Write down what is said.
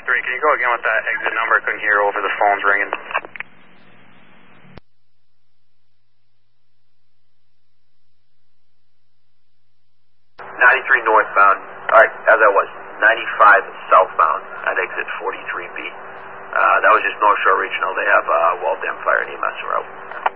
can you go again with that exit number? I couldn't hear over the phones ringing. 93 northbound. Alright, as I was. 95 southbound at exit 43B. That was just North Shore Regional. They have wall dam fire and EMS route.